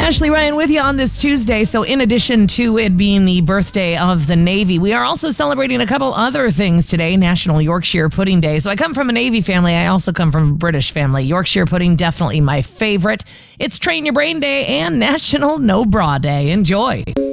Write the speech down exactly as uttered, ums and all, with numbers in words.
Ashley Ryan with you on this Tuesday. So in addition to it being the birthday of the Navy, we are also celebrating a couple other things today. National Yorkshire Pudding Day. So I come from a Navy family. I also come from a British family. Yorkshire pudding, definitely my favorite. It's Train Your Brain Day and National No Bra Day. Enjoy.